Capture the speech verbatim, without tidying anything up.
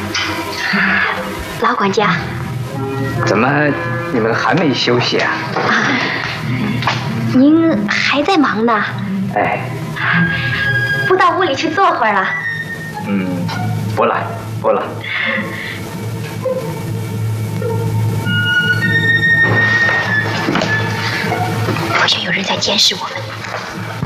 老管家， 怎么你们还没休息啊？ 啊，您还在忙呢？ 哎， 不到屋里去坐会儿了？ 嗯，不了，不了。 或许有人在监视我们。